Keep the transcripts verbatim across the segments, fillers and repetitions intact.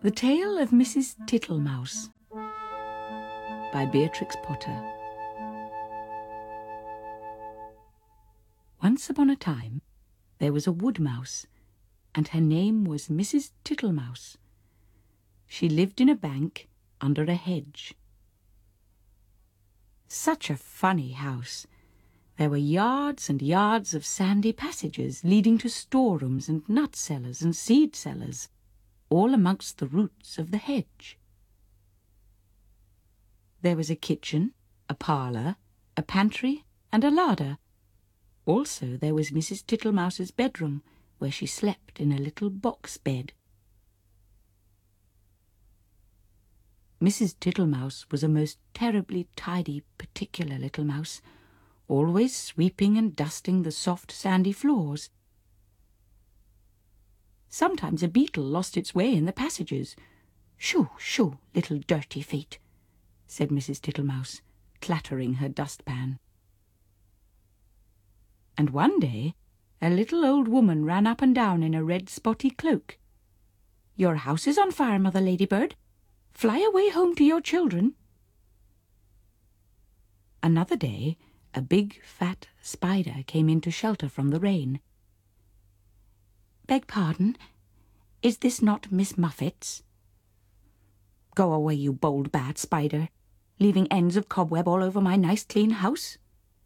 The Tale of Missus Tittlemouse by Beatrix Potter. Once upon a time, there was a wood mouse, and her name was Missus Tittlemouse. She lived in a bank under a hedge. Such a funny house! There were yards and yards of sandy passages leading to storerooms and nut cellars and seed cellars, all amongst the roots of the hedge. There was a kitchen, a parlour, a pantry, and a larder. Also there was Missus Tittlemouse's bedroom, where she slept in a little box bed. Missus Tittlemouse was a most terribly tidy, particular little mouse, always sweeping and dusting the soft sandy floors. Sometimes a beetle lost its way in the passages. "Shoo, shoo, little dirty feet," said Missus Tittlemouse, clattering her dustpan. And one day a little old woman ran up and down in a red spotty cloak. "Your house is on fire, Mother Ladybird. Fly away home to your children." Another day a big fat spider came in to shelter from the rain. "Beg pardon, is this not Miss Muffet's?" "Go away, you bold bad spider, leaving ends of cobweb all over my nice clean house."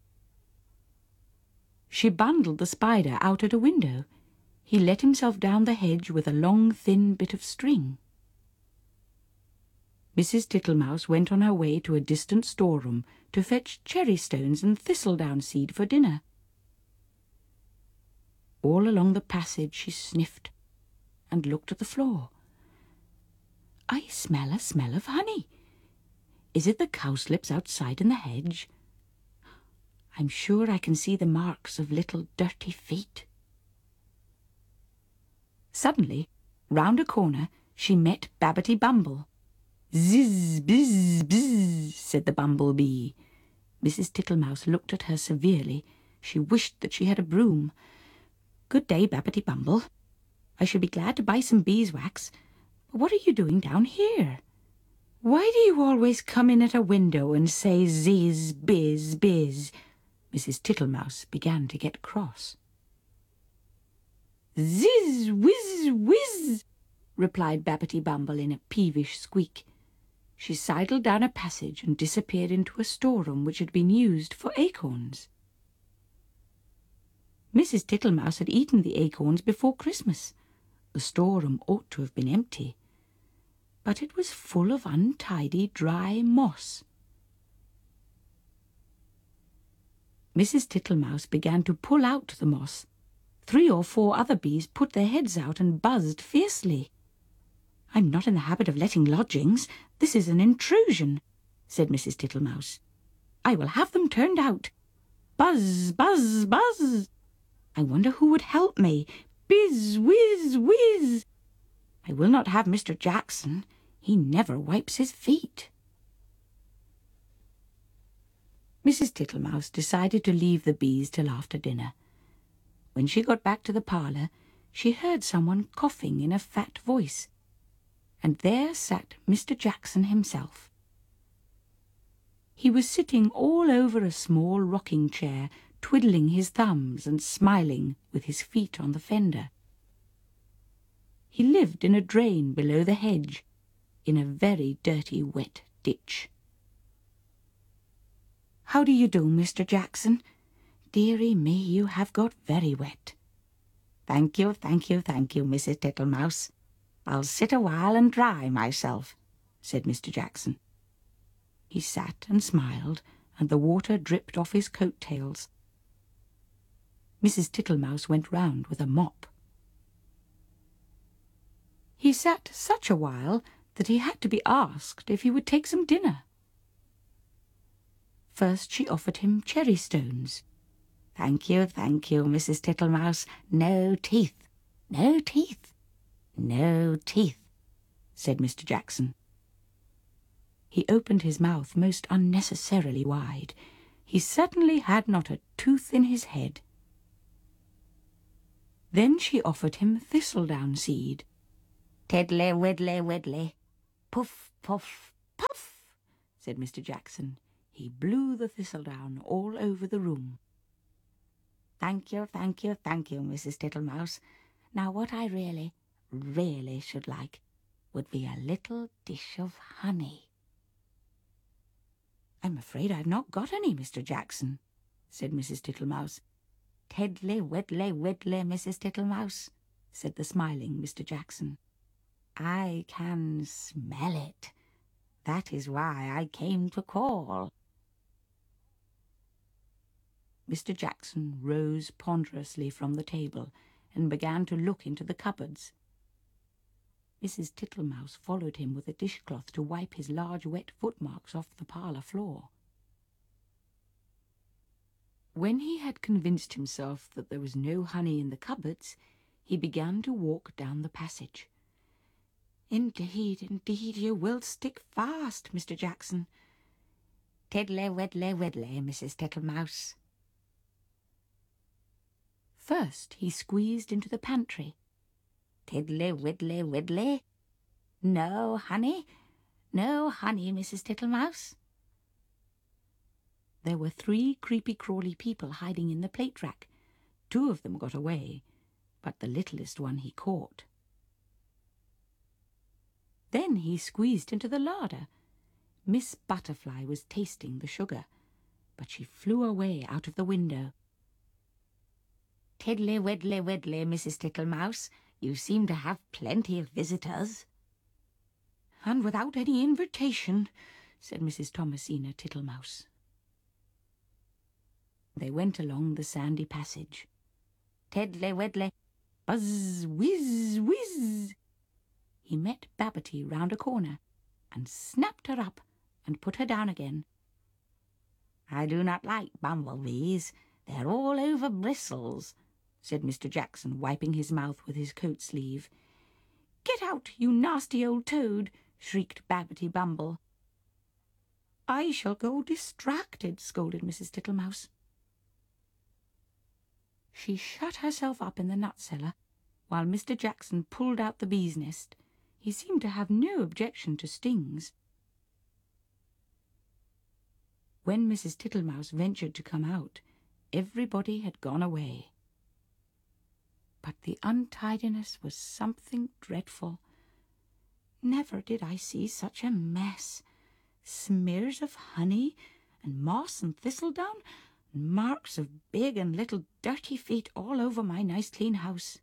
She bundled the spider out at a window. He let himself down the hedge with a long thin bit of string. Missus Tittlemouse went on her way to a distant storeroom to fetch cherry stones and thistledown seed for dinner. All along the passage she sniffed and looked at the floor. "I smell a smell of honey. Is it the cowslips outside in the hedge? I'm sure I can see the marks of little dirty feet." Suddenly, round a corner, she met Babbitty Bumble. "Zizz, bizz, bizz," said the bumblebee. Missus Tittlemouse looked at her severely. She wished that she had a broom. "Good day, Babbitty Bumble. I should be glad to buy some beeswax. But what are you doing down here? Why do you always come in at a window and say zizz, bizz, bizz?" Missus Tittlemouse began to get cross. "Zizz, whizz, whizz," replied Babbitty Bumble in a peevish squeak. She sidled down a passage and disappeared into a storeroom which had been used for acorns. Missus Tittlemouse had eaten the acorns before Christmas. The storeroom ought to have been empty, but it was full of untidy, dry moss. Missus Tittlemouse began to pull out the moss. Three or four other bees put their heads out and buzzed fiercely. "I'm not in the habit of letting lodgings. This is an intrusion," said Missus Tittlemouse. "I will have them turned out. Buzz, buzz, buzz. I wonder who would help me. Bizz, whizz, whizz. I will not have Mister Jackson. He never wipes his feet." Missus Tittlemouse decided to leave the bees till after dinner. When she got back to the parlour, she heard someone coughing in a fat voice, and there sat Mister Jackson himself. He was sitting all over a small rocking chair, twiddling his thumbs and smiling with his feet on the fender. He lived in a drain below the hedge, in a very dirty wet ditch. "How do you do, Mister Jackson? Dearie me, you have got very wet." "Thank you, thank you, thank you, Missus Tittlemouse. I'll sit a while and dry myself," said Mister Jackson. He sat and smiled, and the water dripped off his coat-tails. Missus Tittlemouse went round with a mop. He sat such a while that he had to be asked if he would take some dinner. First she offered him cherry stones. "Thank you, thank you, Missus Tittlemouse. No teeth, no teeth, no teeth," said Mister Jackson. He opened his mouth most unnecessarily wide. He certainly had not a tooth in his head. Then she offered him thistledown seed. "Tiddly widdly widdly, puff, puff, puff," said Mister Jackson. He blew the thistledown all over the room. "Thank you, thank you, thank you, Missus Tittlemouse. Now what I really, really should like would be a little dish of honey." "I'm afraid I've not got any, Mister Jackson," said Missus Tittlemouse. "Tiddly widdly widdly, Missus Tittlemouse," said the smiling Mister Jackson. "I can smell it. That is why I came to call." Mister Jackson rose ponderously from the table and began to look into the cupboards. Missus Tittlemouse followed him with a dishcloth to wipe his large wet footmarks off the parlour floor. When he had convinced himself that there was no honey in the cupboards, he began to walk down the passage. "Indeed, indeed, you will stick fast, Mister Jackson." "Tiddly widdly widdly, Missus Tittlemouse." First he squeezed into the pantry. "Tiddly widdly widdly. No honey, no honey, Missus Tittlemouse." There were three creepy-crawly people hiding in the plate rack. Two of them got away, but the littlest one he caught. Then he squeezed into the larder. Miss Butterfly was tasting the sugar, but she flew away out of the window. "Tiddly widdly widdly, Missus Tittlemouse. You seem to have plenty of visitors." "And without any invitation," said Missus Thomasina Tittlemouse. They went along the sandy passage. "Tiddly widdly, buzz, whiz, whiz." He met Babbitty round a corner, and snapped her up and put her down again. "I do not like bumblebees. They're all over bristles," said Mister Jackson, wiping his mouth with his coat sleeve. "Get out, you nasty old toad!" shrieked Babbitty Bumble. "I shall go distracted," scolded Missus Tittlemouse. She shut herself up in the nut cellar, while Mister Jackson pulled out the bee's nest. He seemed to have no objection to stings. When Missus Tittlemouse ventured to come out, everybody had gone away. But the untidiness was something dreadful. Never did I see such a mess. Smears of honey, and moss and thistledown, and marks of big and little dirty feet all over my nice clean house.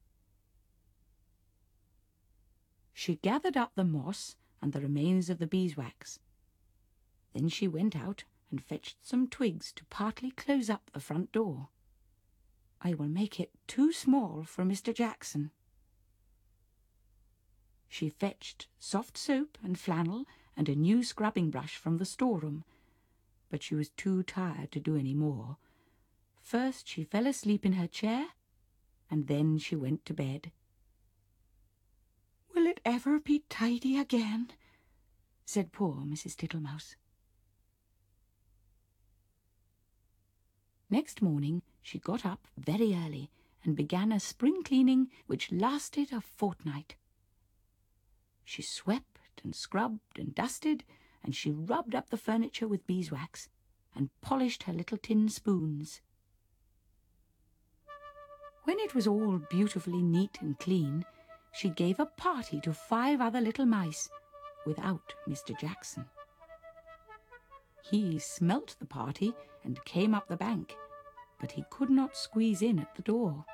She gathered up the moss and the remains of the beeswax. Then she went out and fetched some twigs to partly close up the front door. I will make it too small for Mister Jackson. She fetched soft soap and flannel and a new scrubbing brush from the storeroom, but she was too tired to do any more. First she fell asleep in her chair, and then she went to bed. "Will it ever be tidy again?" said poor Missus Tittlemouse. Next morning she got up very early and began a spring cleaning which lasted a fortnight. She swept and scrubbed and dusted, and she rubbed up the furniture with beeswax and polished her little tin spoons. When it was all beautifully neat and clean, she gave a party to five other little mice, without Mister Jackson. He smelt the party and came up the bank, but he could not squeeze in at the door.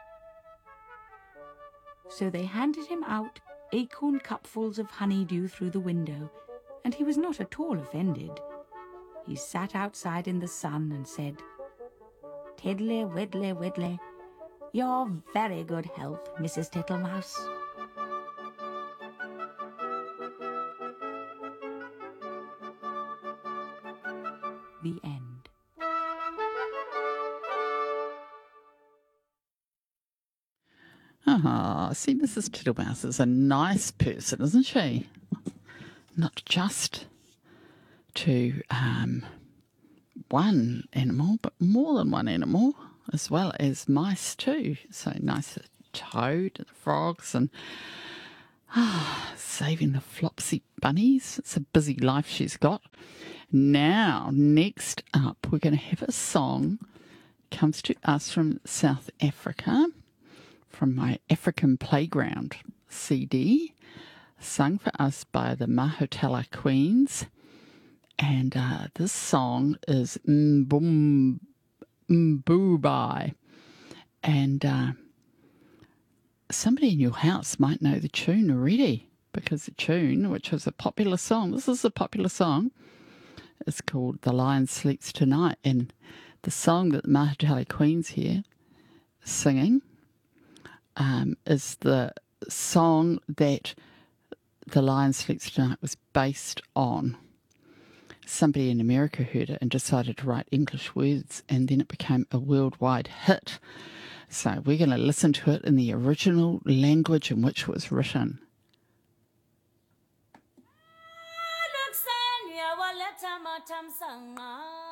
So they handed him out acorn cupfuls of honeydew through the window, and he was not at all offended. He sat outside in the sun and said, "Tiddly widdly widdly, your very good health, Missus Tittlemouse." The end. Ah, see, Missus Tittlemouse is a nice person, isn't she? Not just to um, one animal, but more than one animal, as well as mice too. So nice toad and frogs and ah, saving the Flopsy bunnies. It's a busy life she's got. Now, next up, we're going to have a song. Comes to us from South Africa, from my African Playground C D, sung for us by the Mahotella Queens. And uh, this song is Mbum Mbubai. And uh, somebody in your house might know the tune already, because the tune, which is a popular song, this is a popular song, is called The Lion Sleeps Tonight. And the song that the Mahotella Queens here singing um, is the song that The Lion Sleeps Tonight was based on. Somebody in America heard it and decided to write English words, and then it became a worldwide hit. So we're going to listen to it in the original language in which it was written. Look,